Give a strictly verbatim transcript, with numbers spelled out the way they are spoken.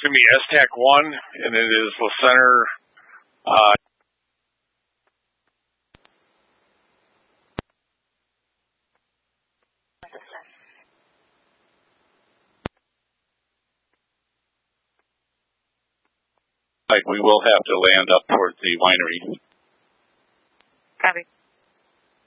going to be S TAC one, and it is the center. Uh, like we will have to land up towards the winery. Copy.